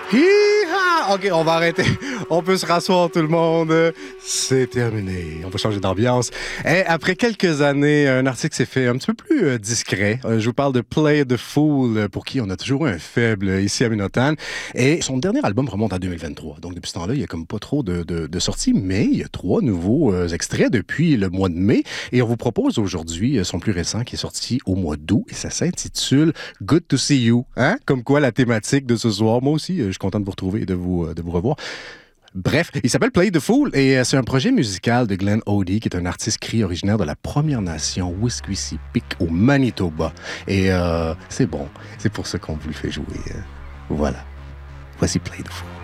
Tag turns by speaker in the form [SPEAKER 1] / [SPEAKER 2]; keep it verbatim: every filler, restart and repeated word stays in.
[SPEAKER 1] Hi-ha! OK, on va arrêter. On peut se rasseoir, tout le monde. C'est terminé. On va changer d'ambiance. Et après quelques années, un article s'est fait un petit peu plus euh, discret. Euh, je vous parle de Play the Fool, pour qui on a toujours eu un faible ici à Minotan. Et son dernier album remonte à deux mille vingt-trois. Donc, depuis ce temps-là, il y a comme pas trop de, de, de sorties, mais il y a trois nouveaux euh, extraits depuis le mois de mai. Et on vous propose aujourd'hui son plus récent qui est sorti au mois d'août. Et ça s'intitule Good to See You. Hein? Comme quoi, la thématique de ce soir, moi aussi, je suis content de vous retrouver et de vous, de vous revoir. Bref, il s'appelle Play the Fool et c'est un projet musical de Glenn Odie, qui est un artiste cri originaire de la Première Nation Wisiquisip au Manitoba. Et euh, c'est bon, c'est pour ça qu'on vous le fait jouer. Voilà. Voici Play the Fool.